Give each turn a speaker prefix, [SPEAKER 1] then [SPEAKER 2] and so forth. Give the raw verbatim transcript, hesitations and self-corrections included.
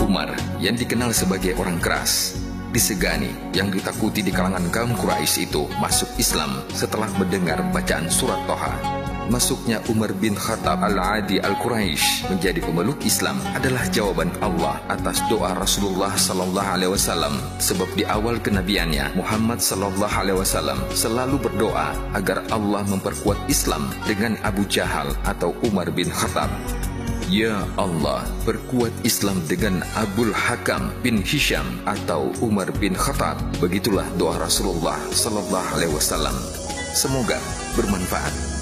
[SPEAKER 1] Umar yang dikenal sebagai orang keras, disegani, yang ditakuti di kalangan kaum Quraisy itu masuk Islam setelah mendengar bacaan surat Toha. Masuknya Umar bin Khattab al-Adi al-Quraisy menjadi pemeluk Islam adalah jawaban Allah atas doa Rasulullah sallallahu alaihi wasallam, sebab di awal kenabiannya Muhammad sallallahu alaihi wasallam selalu berdoa agar Allah memperkuat Islam dengan Abu Jahal atau Umar bin Khattab. Ya Allah, perkuat Islam dengan Abul Hakam bin Hisham atau Umar bin Khattab. Begitulah doa Rasulullah sallallahu alaihi wasallam. Semoga bermanfaat.